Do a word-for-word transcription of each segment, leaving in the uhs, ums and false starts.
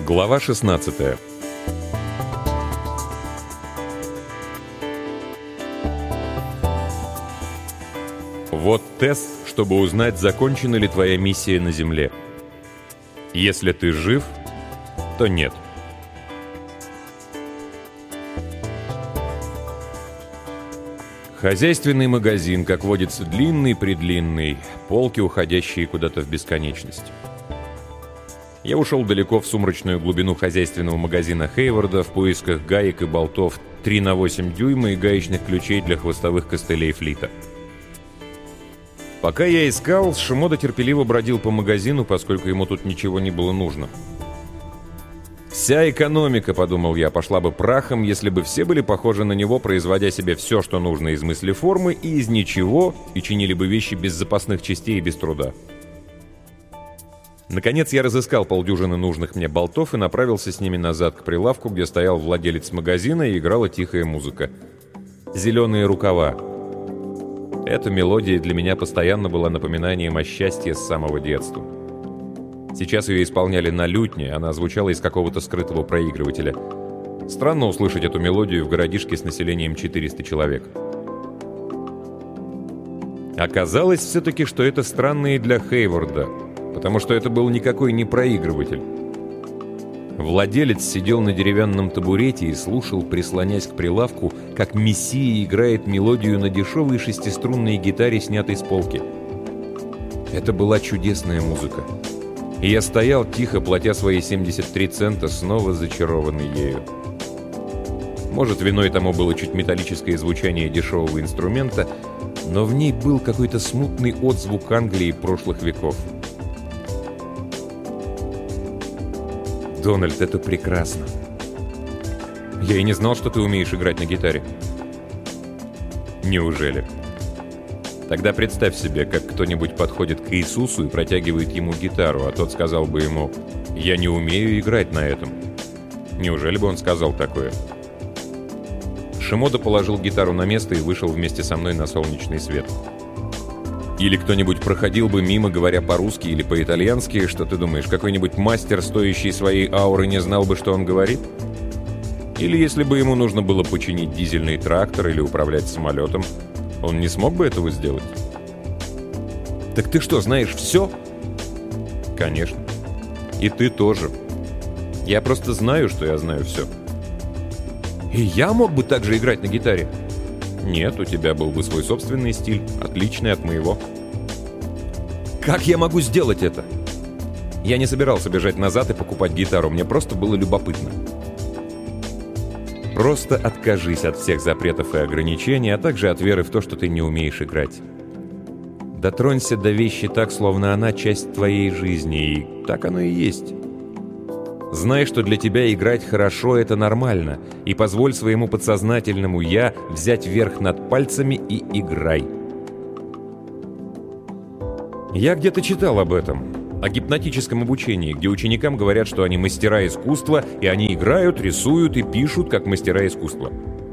Глава шестнадцатая. Вот тест, чтобы узнать, закончена ли твоя миссия на Земле. Если ты жив, то нет. Хозяйственный магазин, как водится, длинный-предлинный, полки, уходящие куда-то в бесконечность. Я ушел далеко в сумрачную глубину хозяйственного магазина Хейварда в поисках гаек и болтов три на восемь дюйма и гаечных ключей для хвостовых костылей флита. Пока я искал, Шимода терпеливо бродил по магазину, поскольку ему тут ничего не было нужно. «Вся экономика, — подумал я, — пошла бы прахом, если бы все были похожи на него, производя себе все, что нужно из мыслеформы и из ничего, и чинили бы вещи без запасных частей и без труда». Наконец я разыскал полдюжины нужных мне болтов и направился с ними назад к прилавку, где стоял владелец магазина и играла тихая музыка. «Зеленые рукава». Эта мелодия для меня постоянно была напоминанием о счастье с самого детства. Сейчас ее исполняли на лютне, она звучала из какого-то скрытого проигрывателя. Странно услышать эту мелодию в городишке с населением четыреста человек. Оказалось все-таки, что это странно и для Хейварда, потому что это был никакой не проигрыватель. Владелец сидел на деревянном табурете и слушал, прислонясь к прилавку, как мессия играет мелодию на дешевой шестиструнной гитаре, снятой с полки. Это была чудесная музыка. И я стоял, тихо платя свои семьдесят три цента, снова зачарованный ею. Может, виной тому было чуть металлическое звучание дешевого инструмента, но в ней был какой-то смутный отзвук Англии прошлых веков. «Дональд, это прекрасно. Я и не знал, что ты умеешь играть на гитаре». «Неужели? Тогда представь себе, как кто-нибудь подходит к Иисусу и протягивает ему гитару, а тот сказал бы ему: «Я не умею играть на этом». Неужели бы он сказал такое?» Шимода положил гитару на место и вышел вместе со мной на солнечный свет. Или кто-нибудь проходил бы мимо, говоря по-русски или по-итальянски, что ты думаешь, какой-нибудь мастер, стоящий своей ауры, не знал бы, что он говорит? Или если бы ему нужно было починить дизельный трактор или управлять самолетом, он не смог бы этого сделать? Так ты что, знаешь все? Конечно. И ты тоже. Я просто знаю, что я знаю все. И я мог бы так же играть на гитаре? Нет, у тебя был бы свой собственный стиль, отличный от моего. Как я могу сделать это? Я не собирался бежать назад и покупать гитару, мне просто было любопытно. Просто откажись от всех запретов и ограничений, а также от веры в то, что ты не умеешь играть. Дотронься до вещи так, словно она часть твоей жизни, и так оно и есть. Знай, что для тебя играть хорошо — это нормально, и позволь своему подсознательному «я» взять верх над пальцами и играй. Я где-то читал об этом, о гипнотическом обучении, где ученикам говорят, что они мастера искусства, и они играют, рисуют и пишут, как мастера искусства.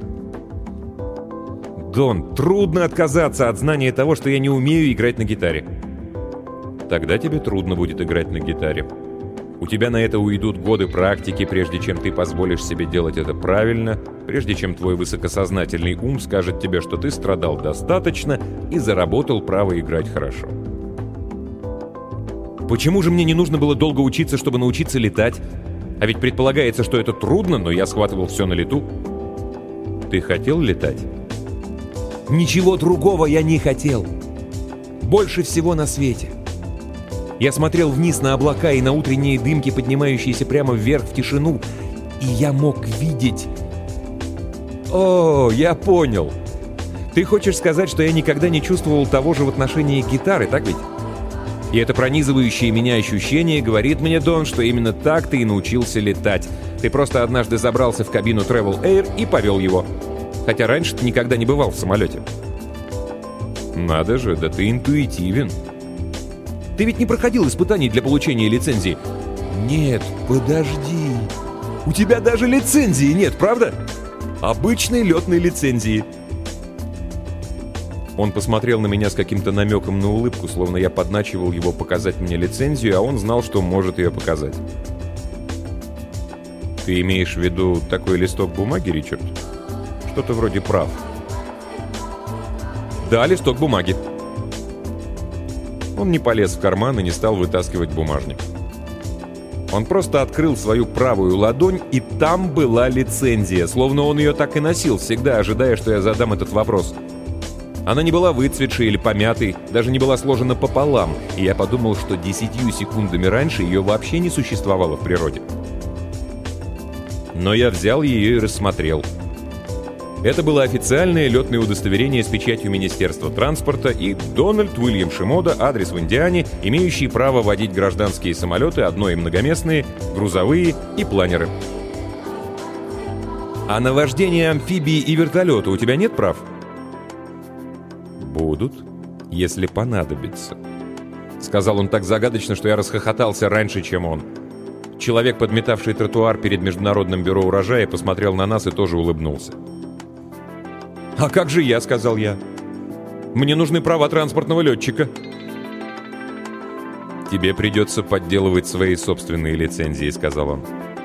Дон, трудно отказаться от знания того, что я не умею играть на гитаре. Тогда тебе трудно будет играть на гитаре. У тебя на это уйдут годы практики, прежде чем ты позволишь себе делать это правильно, прежде чем твой высокосознательный ум скажет тебе, что ты страдал достаточно и заработал право играть хорошо. Почему же мне не нужно было долго учиться, чтобы научиться летать? А ведь предполагается, что это трудно, но я схватывал все на лету. Ты хотел летать? Ничего другого я не хотел. Больше всего на свете. Я смотрел вниз на облака и на утренние дымки, поднимающиеся прямо вверх в тишину, и я мог видеть... О, я понял. Ты хочешь сказать, что я никогда не чувствовал того же в отношении гитары, так ведь? И это пронизывающее меня ощущение говорит мне, Дон, что именно так ты и научился летать. Ты просто однажды забрался в кабину Travel Air и повел его. Хотя раньше ты никогда не бывал в самолете. Надо же, да ты интуитивен. Ты ведь не проходил испытаний для получения лицензии? Нет, подожди. У тебя даже лицензии нет, правда? Обычной летной лицензии. Он посмотрел на меня с каким-то намеком на улыбку, словно я подначивал его показать мне лицензию, а он знал, что может ее показать. Ты имеешь в виду такой листок бумаги, Ричард? Что-то вроде прав. Да, листок бумаги. Он не полез в карман и не стал вытаскивать бумажник. Он просто открыл свою правую ладонь, и там была лицензия, словно он ее так и носил, всегда ожидая, что я задам этот вопрос. Она не была выцветшей или помятой, даже не была сложена пополам, и я подумал, что десятью секундами раньше ее вообще не существовало в природе. Но я взял ее и рассмотрел. Это было официальное летное удостоверение с печатью Министерства транспорта и Дональд Уильям Шимода, адрес в Индиане, имеющий право водить гражданские самолеты, одно- и многоместные, грузовые и планеры. А на вождение амфибии и вертолета у тебя нет прав? Будут, если понадобится. Сказал он так загадочно, что я расхохотался раньше, чем он. Человек, подметавший тротуар перед Международным бюро урожая, посмотрел на нас и тоже улыбнулся. «А как же я?» — сказал я. «Мне нужны права транспортного летчика». «Тебе придется подделывать свои собственные лицензии», — сказал он.